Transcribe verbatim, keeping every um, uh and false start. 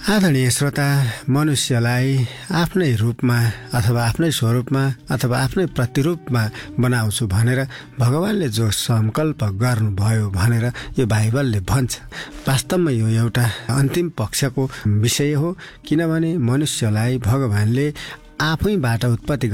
आदरणीय श्रोता, मनुष्यलाई आफ्नै रूपमा अथवा आफ्नै स्वरूपमा अथवा आफ्नै प्रतिरूपमा बनाउँछु भनेर भगवानले जो संकल्प गर्नुभयो भनेर यो बाइबलले भन्छ। वास्तवमा यो एउटा अन्तिम पक्षको विषय हो, किनभने मनुष्यलाई भगवानले आफैबाट उत्पत्ति